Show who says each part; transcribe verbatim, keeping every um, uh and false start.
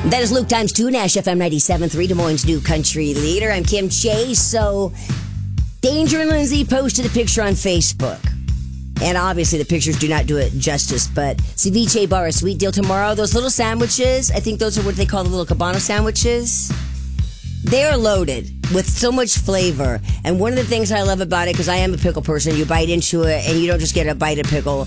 Speaker 1: That is Luke times two, Nash F M ninety-seven point three, Des Moines' new country leader. I'm Kim Chase. So, Danger and Lindsay posted a picture on Facebook. And obviously the pictures do not do it justice, but Ceviche Bar, a sweet deal tomorrow. Those little sandwiches, I think those are what they call the little Cabana sandwiches. They are loaded with so much flavor. And one of the things I love about it, because I am a pickle person, you bite into it and you don't just get a bite of pickle.